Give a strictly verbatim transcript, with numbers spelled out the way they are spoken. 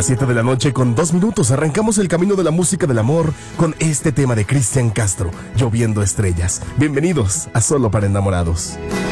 Las siete de la noche con dos minutos arrancamos el camino de la música del amor con este tema de Cristian Castro, Lloviendo Estrellas. Bienvenidos a Solo para Enamorados.